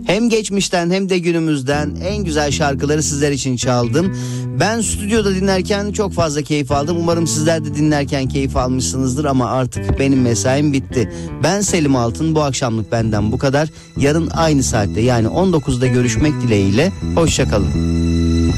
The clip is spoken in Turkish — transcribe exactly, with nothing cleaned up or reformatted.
Hem geçmişten hem de günümüzden en güzel şarkıları sizler için çaldım. Ben stüdyoda dinlerken çok fazla keyif aldım. Umarım sizler de dinlerken keyif almışsınızdır ama artık benim mesaim bitti. Ben Selim Altın, bu akşamlık benden bu kadar. Yarın aynı saatte yani on dokuzda görüşmek dileğiyle. Hoşça kalın.